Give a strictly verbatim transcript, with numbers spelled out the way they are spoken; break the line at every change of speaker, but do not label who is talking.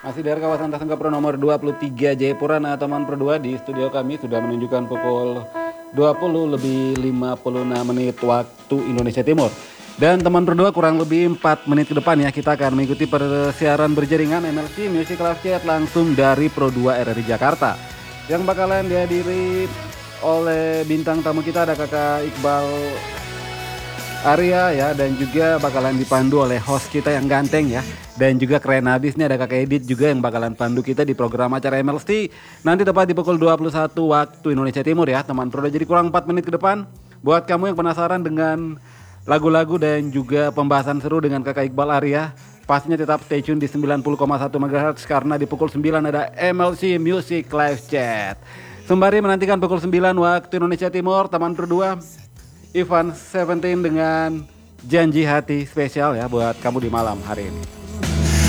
Masih dari kawasan Tasengka Pro nomor dua puluh tiga Jayapura. Nah teman Pro dua, di studio kami sudah menunjukkan pukul dua puluh lebih lima puluh enam menit waktu Indonesia Timur. Dan teman Pro dua, kurang lebih empat menit ke depan ya kita akan mengikuti persiaran berjaringan M L C Music Live Chat langsung dari Pro dua R R I Jakarta, yang bakalan dihadiri oleh bintang tamu kita, ada Kakak Iqbal Arya ya, dan juga bakalan dipandu oleh host kita yang ganteng ya, dan juga keren habis nih, ada Kakak Edit juga yang bakalan pandu kita di program acara M L C nanti tepat di pukul dua puluh satu waktu Indonesia Timur ya teman Pro. Jadi kurang empat menit ke depan, buat kamu yang penasaran dengan lagu-lagu dan juga pembahasan seru dengan Kakak Iqbal Arya, pastinya tetap stay tune di sembilan puluh koma satu megahertz karena di pukul sembilan ada M L C Music Live Chat. Sembari menantikan pukul sembilan waktu Indonesia Timur, teman Pro dua, Ivan Seventeen dengan Janji Hati spesial ya buat kamu di malam hari ini.